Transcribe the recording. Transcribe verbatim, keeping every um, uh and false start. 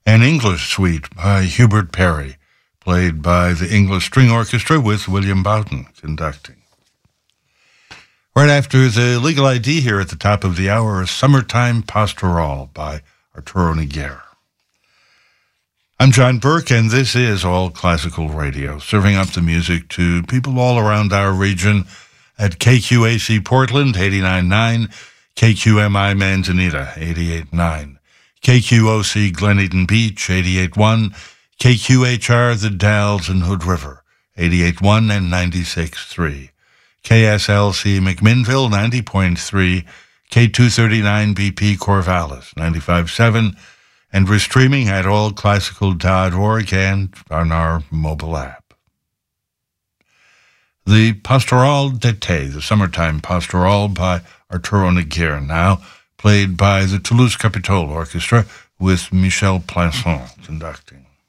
An English Suite by Hubert Parry, played by the English String Orchestra with William Bowden conducting. Right after the Legal I D here at the top of the hour, Summertime Pastoral by Arturo Nogueira. I'm John Burke, and this is All Classical Radio, serving up the music to people all around our region at K Q A C Portland, eighty-nine point nine, K Q M I Manzanita, eighty-eight point nine, K Q O C Glen Eden Beach, eighty-eight point one, K Q H R The Dalles and Hood River, eighty-eight point one and ninety-six point three, K S L C McMinnville, ninety point three, K two thirty-nine B P Corvallis, ninety-five point seven, and we're streaming at all classical dot org and on our mobile app. The Pastoral d'été, the Summertime Pastoral by Arturo Nogueira, now played by the Toulouse Capitole Orchestra with Michel Plançon conducting.